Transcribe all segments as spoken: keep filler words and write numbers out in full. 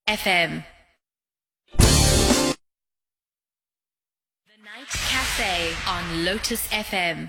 F M. The Night Cafe on Lotus F M.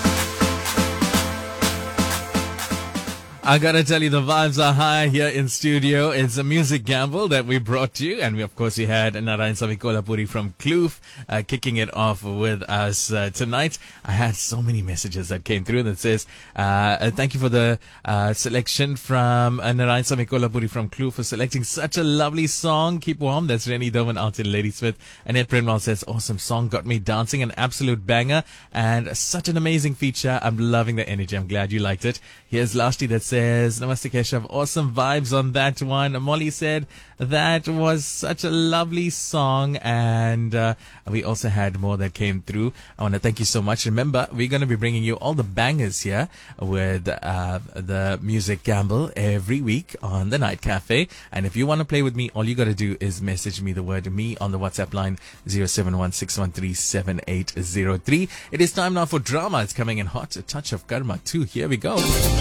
I gotta tell you, the vibes are high here in studio. It's a music gamble that we brought to you. And we, of course, we had Narayanasamy Kolhapuri from Kloof uh, kicking it off with us uh, tonight. I had so many messages that came through that says, uh, uh, thank you for the uh, selection from uh, Narayanasamy Kolhapuri from Kloof for selecting such a lovely song. Keep warm. That's Rennie Doman out in Ladysmith. And Ed Prinwall says, awesome song. Got me dancing. An absolute banger. And such an amazing feature. I'm loving the energy. I'm glad you liked it. Here's Lashti that says, Namaste Keshav, awesome vibes on that one. Molly said that was such a lovely song, and uh, we also had more that came through. I want to thank you so much. Remember, we're going to be bringing you all the bangers here with uh, the Music Gamble every week on the Night Cafe. And if you want to play with me, all you got to do is message me the word me on the WhatsApp line zero seven one six one three seven eight zero three. It is time now for drama. It's coming in hot. A touch of karma too. Here we go.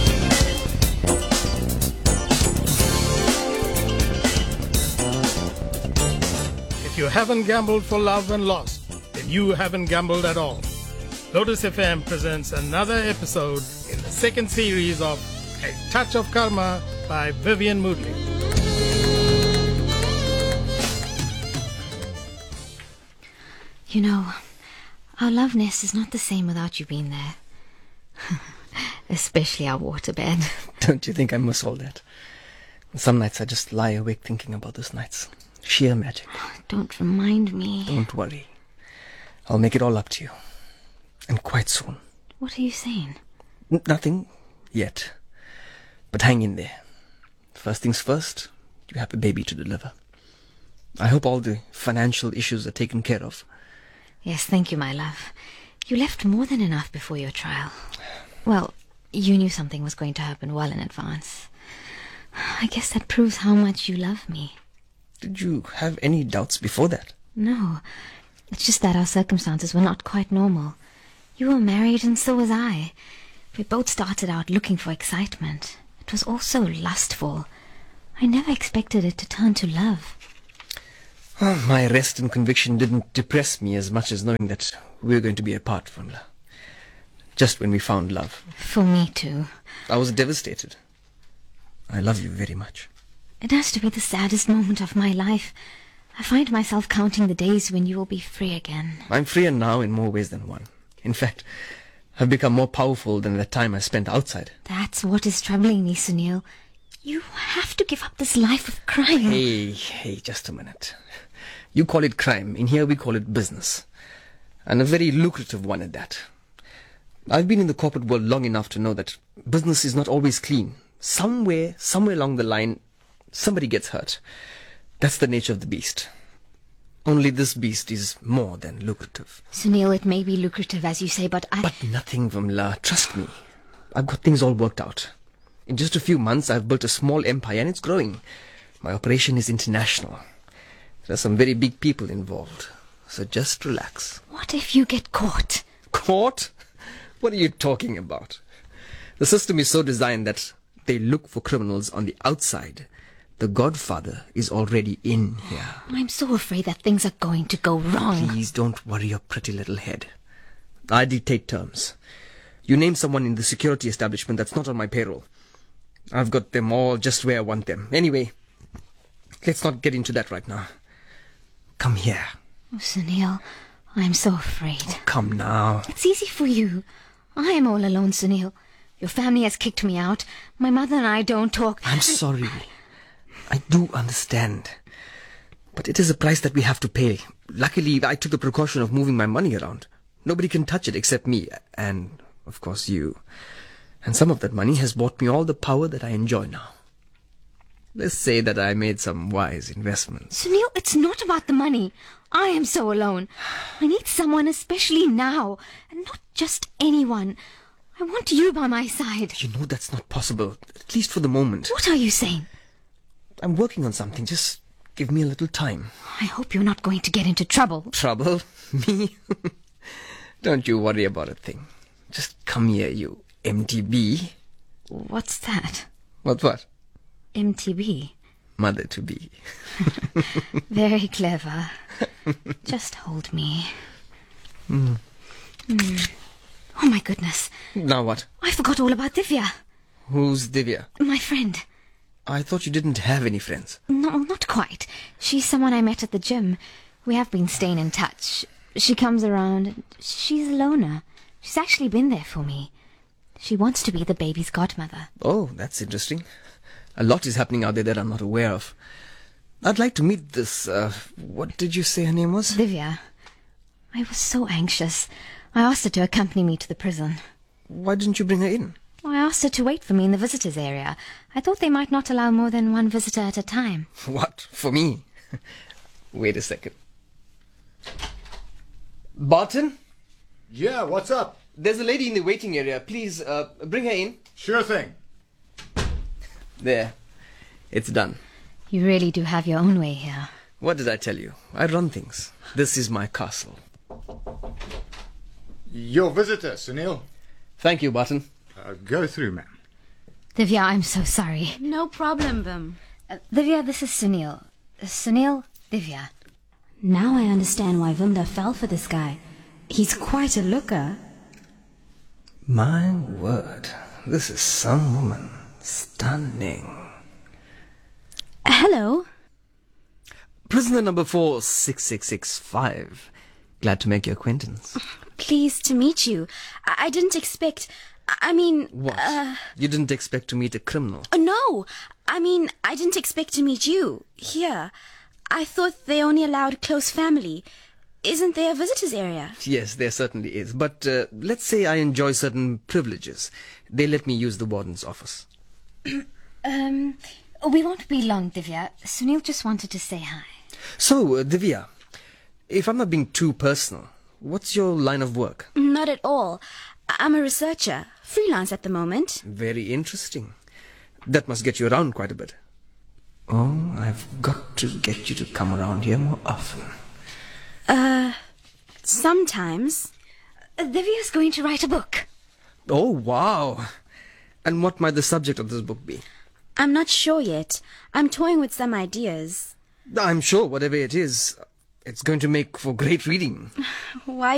If you haven't gambled for love and lost, then you haven't gambled at all. Lotus F M presents another episode in the second series of A Touch of Karma by Vivian Moodley. You know, our love nest is not the same without you being there. Especially our waterbed. Don't you think I miss all that? Some nights I just lie awake thinking about those nights. Sheer magic. Don't remind me. Don't worry. I'll make it all up to you. And quite soon. What are you saying? N- nothing yet. But hang in there. First things first, you have a baby to deliver. I hope all the financial issues are taken care of. Yes, thank you, my love. You left more than enough before your trial. Well, you knew something was going to happen well in advance. I guess that proves how much you love me. Did you have any doubts before that? No. It's just that our circumstances were not quite normal. You were married and so was I. We both started out looking for excitement. It was all so lustful. I never expected it to turn to love. Well, my arrest and conviction didn't depress me as much as knowing that we were going to be apart from love. Just when we found love. For me too. I was devastated. I love you very much. It has to be the saddest moment of my life. I find myself counting the days when you will be free again. I'm freer now in more ways than one. In fact, I've become more powerful than the time I spent outside. That's what is troubling me, Sunil. You have to give up this life of crime. Hey, hey, just a minute. You call it crime. In here we call it business. And a very lucrative one at that. I've been in the corporate world long enough to know that business is not always clean. Somewhere, somewhere along the line, somebody gets hurt. That's the nature of the beast. Only this beast is more than lucrative. Sunil, it may be lucrative as you say, but I... But nothing, Vimla. Trust me. I've got things all worked out. In just a few months, I've built a small empire and it's growing. My operation is international. There are some very big people involved. So just relax. What if you get caught? Caught? What are you talking about? The system is so designed that they look for criminals on the outside. The Godfather is already in here. I'm so afraid that things are going to go wrong. Please don't worry your pretty little head. I dictate terms. You name someone in the security establishment that's not on my payroll. I've got them all just where I want them. Anyway, let's not get into that right now. Come here. Oh, Sunil, I'm so afraid. Oh, come now. It's easy for you. I am all alone, Sunil. Your family has kicked me out. My mother and I don't talk. I'm sorry. I do understand. But it is a price that we have to pay. Luckily, I took the precaution of moving my money around. Nobody can touch it except me. And, of course, you. And some of that money has bought me all the power that I enjoy now. Let's say that I made some wise investments. Sunil, it's not about the money. I am so alone. I need someone, especially now. And not just anyone. I want you by my side. You know that's not possible, at least for the moment. What are you saying? I'm working on something. Just give me a little time. I hope you're not going to get into trouble. Trouble? Me? Don't you worry about a thing. Just come here, you M T B. What's that? What, what? M T B? mother-to-be. Very clever. Just hold me. Mm. Mm. Oh, my goodness. Now what? I forgot all about Divya. Who's Divya? My friend. I thought you didn't have any friends. No, not quite. She's someone I met at the gym. We have been staying in touch. She comes around. She's a loner. She's actually been there for me. She wants to be the baby's godmother. Oh, that's interesting. A lot is happening out there that I'm not aware of. I'd like to meet this, uh, what did you say her name was? Divya. I was so anxious. I asked her to accompany me to the prison. Why didn't you bring her in? I asked her to wait for me in the visitors' area. I thought they might not allow more than one visitor at a time. What? For me? Wait a second. Barton? Yeah, what's up? There's a lady in the waiting area. Please, uh, bring her in. Sure thing. There. It's done. You really do have your own way here. What did I tell you? I run things. This is my castle. Your visitor, Sunil. Thank you, Barton. Uh, go through, ma'am. Divya, I'm so sorry. No problem, Vim. Uh, Divya, this is Sunil. Uh, Sunil, Divya. Now I understand why Vimda fell for this guy. He's quite a looker. My word. This is some woman. Stunning. Hello. Prisoner number four six six six five. Glad to make your acquaintance. Pleased to meet you. I, I didn't expect... I mean... What? Uh, You didn't expect to meet a criminal? uh, no. I mean, I didn't expect to meet you. Here. I thought they only allowed close family. Isn't there a visitors area? Yes, there certainly is. But uh, let's say I enjoy certain privileges. They let me use the warden's office. Um, we won't be long, Divya. Sunil just wanted to say hi. So, uh, Divya, if I'm not being too personal, what's your line of work? Not at all. I- I'm a researcher. Freelance at the moment. Very interesting. That must get you around quite a bit. Oh, I've got to get you to come around here more often. Uh, sometimes. Uh, Divya's going to write a book. Oh, wow. And what might the subject of this book be? I'm not sure yet. I'm toying with some ideas. I'm sure whatever it is, it's going to make for great reading. Why